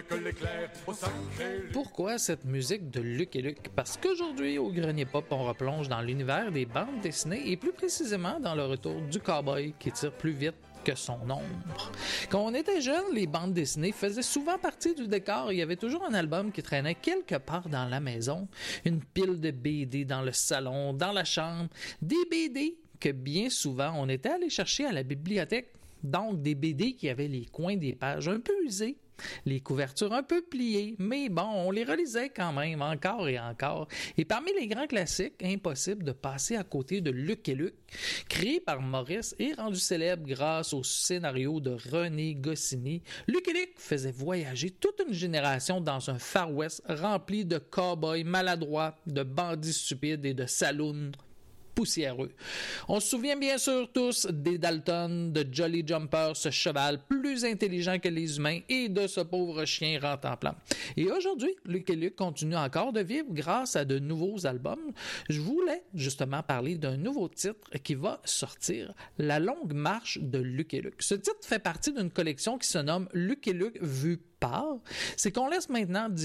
que l'éclair au sacré. Pourquoi cette musique de Luc et Luc? Parce qu'aujourd'hui, au Grenier Pop, on replonge dans l'univers des bandes dessinées et plus précisément dans le retour du cowboy qui tire plus vite que son ombre. Quand on était jeune, les bandes dessinées faisaient souvent partie du décor. Il y avait toujours un album qui traînait quelque part dans la maison. Une pile de BD dans le salon, dans la chambre. Des BD que bien souvent on était allé chercher à la bibliothèque. Donc des BD qui avaient les coins des pages un peu usés, les couvertures un peu pliées, mais bon, on les relisait quand même encore et encore. Et parmi les grands classiques, impossible de passer à côté de Luc et Luc, créé par Maurice et rendu célèbre grâce au scénario de René Goscinny. Luc et Luc faisait voyager toute une génération dans un Far West rempli de cow-boys maladroits, de bandits stupides et de saloons poussiéreux. On se souvient bien sûr tous des Dalton, de Jolly Jumper, ce cheval plus intelligent que les humains, et de ce pauvre chien rentemplant. Et aujourd'hui, Luc et Luc continue encore de vivre grâce à de nouveaux albums. Je voulais justement parler d'un nouveau titre qui va sortir, La longue marche de Luc et Luc. Ce titre fait partie d'une collection qui se nomme Luc et Luc vu par. C'est qu'on laisse maintenant